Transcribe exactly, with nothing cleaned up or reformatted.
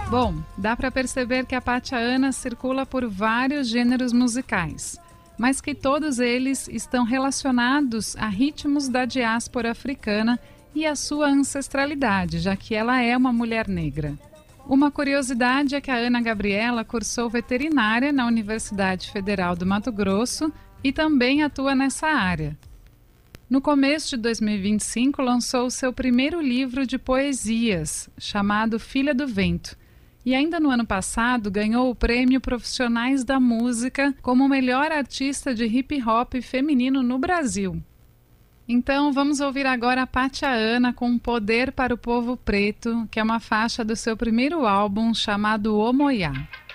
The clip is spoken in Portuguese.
Bom, dá para perceber que a Pátia Ana circula por vários gêneros musicais, mas que todos eles estão relacionados a ritmos da diáspora africana e a sua ancestralidade, já que ela é uma mulher negra. Uma curiosidade é que a Ana Gabriela cursou veterinária na Universidade Federal do Mato Grosso e também atua nessa área. No começo de dois mil e vinte e cinco, lançou o seu primeiro livro de poesias, chamado Filha do Vento, e ainda no ano passado ganhou o prêmio Profissionais da Música como melhor artista de hip hop feminino no Brasil. Então vamos ouvir agora a Pátia Ana com Poder para o Povo Preto, que é uma faixa do seu primeiro álbum chamado Omoiá.